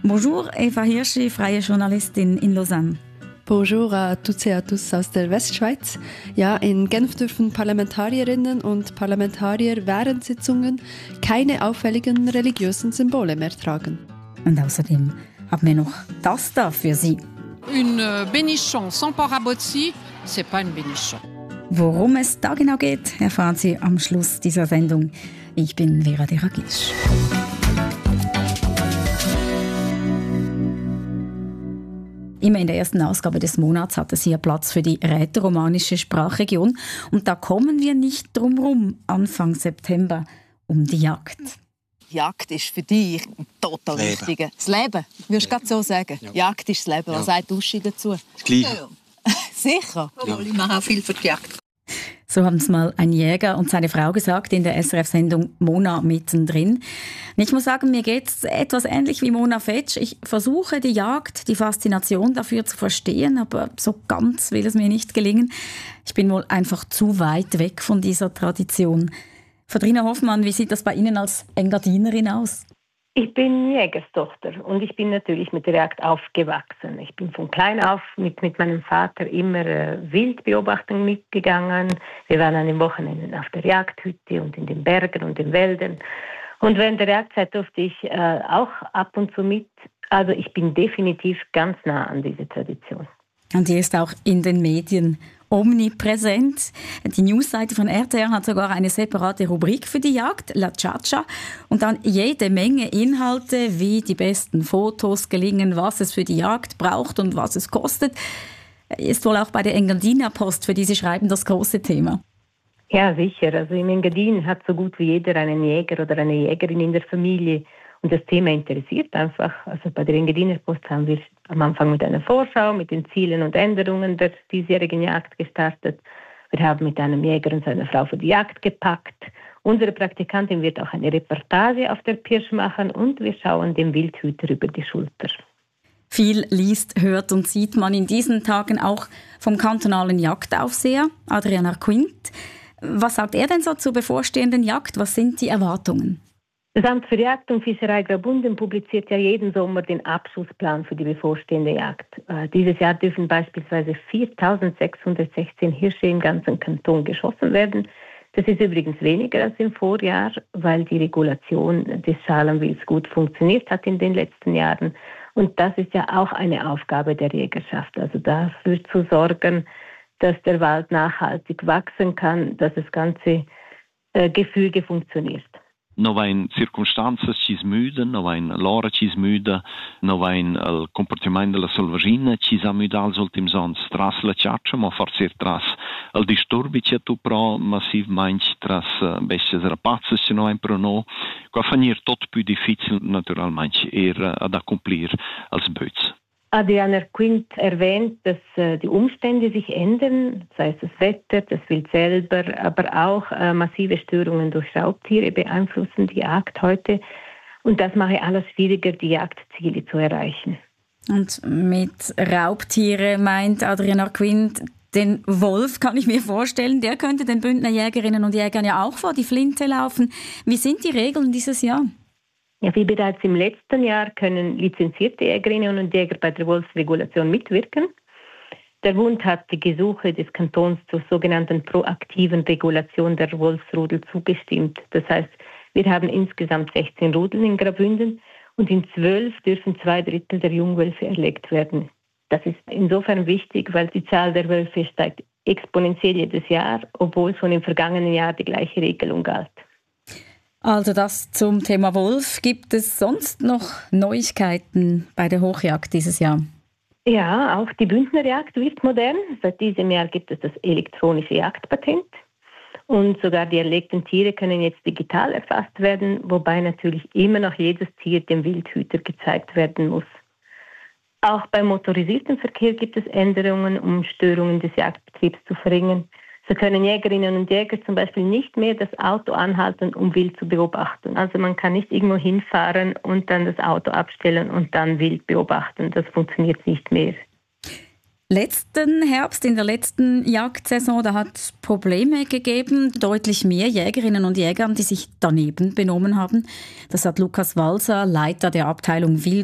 Bonjour, Eva Hirschi, freie Journalistin in Lausanne. Bonjour à toutes et à tous aus der Westschweiz. Ja, in Genf dürfen Parlamentarierinnen und Parlamentarier während Sitzungen keine auffälligen religiösen Symbole mehr tragen. Und außerdem haben wir noch das da für Sie. Une bénichon sans parabotzi, c'est pas une bénichon. Worum es da genau geht, erfahren Sie am Schluss dieser Sendung. Ich bin Vera Deragisch. Immer in der ersten Ausgabe des Monats hat es hier Platz für die rätoromanische Sprachregion. Und da kommen wir nicht drum rum, Anfang September, um die Jagd. Jagd ist für dich total wichtig. Das Leben, würdest du gerade so sagen? Ja. Jagd ist das Leben. Was sagt Uschi dazu? Das Gleiche. Ja. Sicher? Ja. Ich mache auch viel für die Jagd. So haben es mal ein Jäger und seine Frau gesagt in der SRF-Sendung «Mona mittendrin». Ich muss sagen, mir geht es etwas ähnlich wie Mona Fetsch. Ich versuche die Jagd, die Faszination dafür zu verstehen, aber so ganz will es mir nicht gelingen. Ich bin wohl einfach zu weit weg von dieser Tradition. Verdrina Hoffmann, wie sieht das bei Ihnen als Engadinerin aus? Ich bin Jägerstochter und ich bin natürlich mit der Jagd aufgewachsen. Ich bin von klein auf mit meinem Vater immer Wildbeobachtung mitgegangen. Wir waren an den Wochenenden auf der Jagdhütte und in den Bergen und den Wäldern. Und während der Jagdzeit durfte ich auch ab und zu mit. Also ich bin definitiv ganz nah an dieser Tradition. Und die ist auch in den Medien omnipräsent. Die Newsseite von RTR hat sogar eine separate Rubrik für die Jagd, La Chacha. Und dann jede Menge Inhalte, wie die besten Fotos gelingen, was es für die Jagd braucht und was es kostet. Ist wohl auch bei der Engadiner Post, für die Sie schreiben, das große Thema. Ja, sicher. Also im Engadin hat so gut wie jeder einen Jäger oder eine Jägerin in der Familie. Und das Thema interessiert einfach. Also bei der Engadiner Post haben wir am Anfang mit einer Vorschau, mit den Zielen und Änderungen der diesjährigen Jagd gestartet. Wir haben mit einem Jäger und seiner Frau für die Jagd gepackt. Unsere Praktikantin wird auch eine Reportage auf der Pirsch machen und wir schauen dem Wildhüter über die Schulter. Viel liest, hört und sieht man in diesen Tagen auch vom kantonalen Jagdaufseher, Adrian Arquint. Was sagt er denn so zur bevorstehenden Jagd? Was sind die Erwartungen? Das Amt für Jagd und Fischerei Graubünden publiziert ja jeden Sommer den Abschussplan für die bevorstehende Jagd. Dieses Jahr dürfen beispielsweise 4.616 Hirsche im ganzen Kanton geschossen werden. Das ist übrigens weniger als im Vorjahr, weil die Regulation des Schalenwilds gut funktioniert hat in den letzten Jahren. Und das ist ja auch eine Aufgabe der Jägerschaft, also dafür zu sorgen, dass der Wald nachhaltig wachsen kann, dass das ganze Gefüge funktioniert. No vain circunstances ci smüden, no vain l'ora ci smüda, no vain il comportamento della selvagina ci sa müda als ultims ans tras la ciaccia, ma forse tras il disturbi ci tu pro massiv manch tras bestes rapazzes ci no ein pro no, qua fanir tot più difficil naturalmente ad accomplir als böts. Adrian Arquint erwähnt, dass die Umstände sich ändern, sei es das Wetter, das Wild selber, aber auch massive Störungen durch Raubtiere beeinflussen die Jagd heute. Und das mache alles schwieriger, die Jagdziele zu erreichen. Und mit Raubtiere meint Adrian Arquint den Wolf, kann ich mir vorstellen. Der könnte den Bündner Jägerinnen und Jägern ja auch vor die Flinte laufen. Wie sind die Regeln dieses Jahr? Ja, wie bereits im letzten Jahr können lizenzierte Jägerinnen und Jäger bei der Wolfsregulation mitwirken. Der Bund hat die Gesuche des Kantons zur sogenannten proaktiven Regulation der Wolfsrudel zugestimmt. Das heißt, wir haben insgesamt 16 Rudeln in Graubünden und in 12 dürfen 2/3 der Jungwölfe erlegt werden. Das ist insofern wichtig, weil die Zahl der Wölfe steigt exponentiell jedes Jahr, obwohl schon im vergangenen Jahr die gleiche Regelung galt. Also das zum Thema Wolf. Gibt es sonst noch Neuigkeiten bei der Hochjagd dieses Jahr? Ja, auch die Bündnerjagd wird modern. Seit diesem Jahr gibt es das elektronische Jagdpatent. Und sogar die erlegten Tiere können jetzt digital erfasst werden, wobei natürlich immer noch jedes Tier dem Wildhüter gezeigt werden muss. Auch beim motorisierten Verkehr gibt es Änderungen, um Störungen des Jagdbetriebs zu verringern. So können Jägerinnen und Jäger zum Beispiel nicht mehr das Auto anhalten, um Wild zu beobachten. Also man kann nicht irgendwo hinfahren und dann das Auto abstellen und dann Wild beobachten. Das funktioniert nicht mehr. Letzten Herbst, in der letzten Jagdsaison, da hat es Probleme gegeben. Deutlich mehr Jägerinnen und Jäger, die sich daneben benommen haben. Das hat Lukas Walser, Leiter der Abteilung Wild